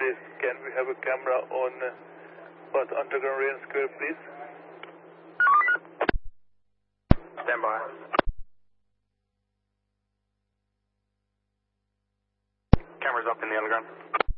Southeast. Can we have a camera on Perth Underground Rain Square, please? Stand by. Cameras up in the underground.